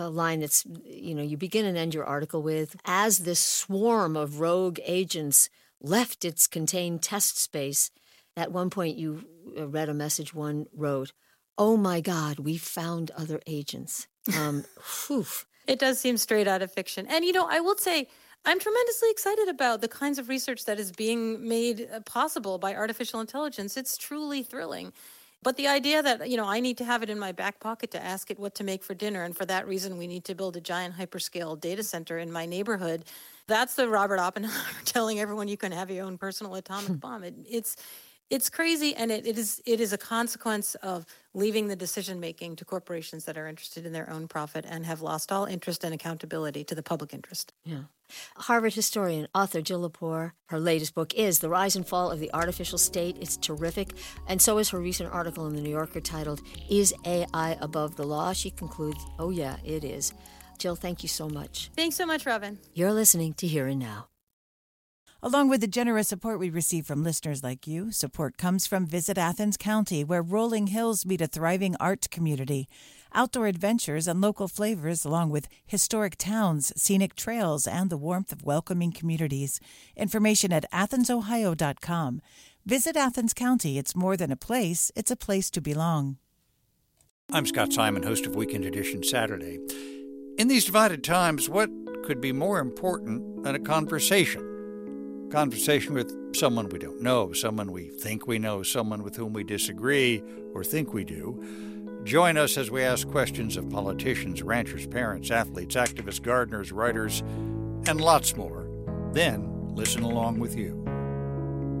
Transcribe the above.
a line that's, you begin and end your article with, as this swarm of rogue agents left its contained test space, at one point you read a message one wrote, "Oh my God, we found other agents." It does seem straight out of fiction. And, I will say, I'm tremendously excited about the kinds of research that is being made possible by artificial intelligence. It's truly thrilling. But the idea that, I need to have it in my back pocket to ask it what to make for dinner, and for that reason we need to build a giant hyperscale data center in my neighborhood, that's the Robert Oppenheimer telling everyone you can have your own personal atomic bomb. It's crazy, and it is a consequence of leaving the decision-making to corporations that are interested in their own profit and have lost all interest and accountability to the public interest. Yeah. Harvard historian, author Jill Lepore, her latest book is The Rise and Fall of the Artificial State. It's terrific. And so is her recent article in The New Yorker titled, Is AI Above the Law? She concludes, oh yeah, it is. Jill, thank you so much. Thanks so much, Robin. You're listening to Here and Now. Along with the generous support we receive from listeners like you, support comes from Visit Athens County, where rolling hills meet a thriving art community. Outdoor adventures and local flavors, along with historic towns, scenic trails, and the warmth of welcoming communities. Information at AthensOhio.com. Visit Athens County. It's more than a place. It's a place to belong. I'm Scott Simon, host of Weekend Edition Saturday. In these divided times, what could be more important than a conversation? Conversation with someone we don't know, someone we think we know, someone with whom we disagree or think we do. Join us as we ask questions of politicians, ranchers, parents, athletes, activists, gardeners, writers, and lots more. Then listen along with you.